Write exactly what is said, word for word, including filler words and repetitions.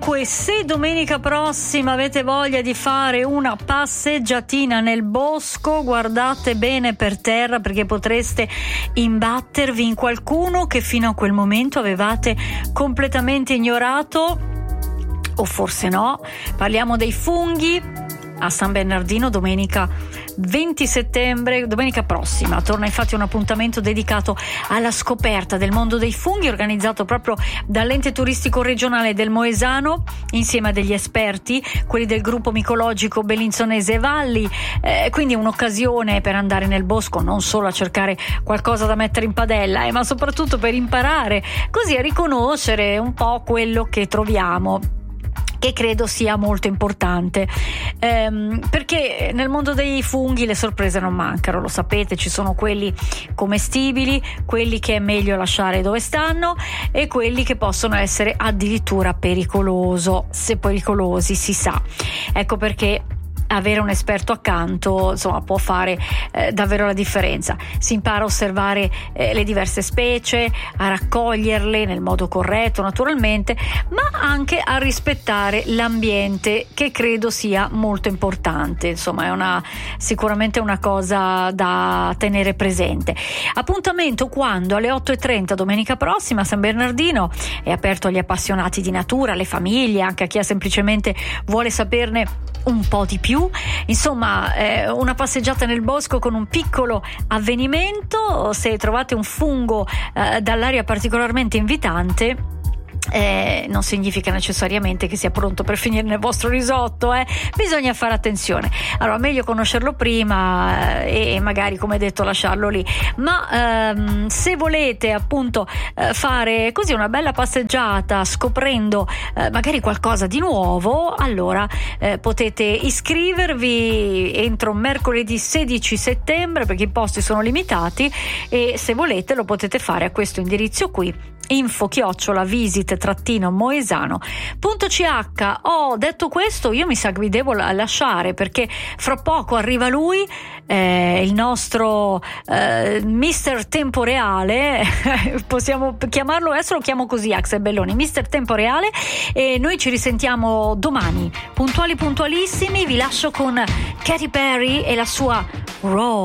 Comunque, se domenica prossima avete voglia di fare una passeggiatina nel bosco, guardate bene per terra, perché potreste imbattervi in qualcuno che fino a quel momento avevate completamente ignorato, o forse no. Parliamo dei funghi a San Bernardino domenica venti settembre, domenica prossima. Torna infatti un appuntamento dedicato alla scoperta del mondo dei funghi, organizzato proprio dall'ente turistico regionale del Moesano insieme a degli esperti, quelli del gruppo micologico Bellinzonese e Valli. Eh, quindi un'occasione per andare nel bosco non solo a cercare qualcosa da mettere in padella, eh, ma soprattutto per imparare così a riconoscere un po' quello che troviamo, che credo sia molto importante, ehm, perché nel mondo dei funghi le sorprese non mancano, lo sapete, ci sono quelli commestibili, quelli che è meglio lasciare dove stanno e quelli che possono essere addirittura pericoloso, se pericolosi si sa. Ecco perché avere un esperto accanto, insomma, può fare eh, davvero la differenza. Si impara a osservare eh, le diverse specie, a raccoglierle nel modo corretto naturalmente, ma anche a rispettare l'ambiente, che credo sia molto importante. Insomma, è una sicuramente una cosa da tenere presente. Appuntamento quando alle otto e trenta domenica prossima a San Bernardino è aperto agli appassionati di natura, alle famiglie, anche a chi semplicemente vuole saperne un po' di più. Insomma, eh, una passeggiata nel bosco con un piccolo avvenimento. Se trovate un fungo eh, dall'aria particolarmente invitante, Eh, non significa necessariamente che sia pronto per finire nel vostro risotto, eh. Bisogna fare attenzione. Allora, meglio conoscerlo prima eh, e magari, come detto, lasciarlo lì. Ma ehm, se volete appunto eh, fare così una bella passeggiata scoprendo eh, magari qualcosa di nuovo, allora eh, potete iscrivervi entro mercoledì sedici settembre, perché i posti sono limitati, e se volete lo potete fare a questo indirizzo qui: info chiocciola visit trattino moesano punto c h. Ho detto questo, io mi sa che vi devo lasciare, perché fra poco arriva lui, eh, il nostro eh, mister Tempo Reale possiamo chiamarlo, adesso lo chiamo così, Axel Belloni, mister Tempo Reale, e noi ci risentiamo domani puntuali puntualissimi. Vi lascio con Katy Perry e la sua Raw.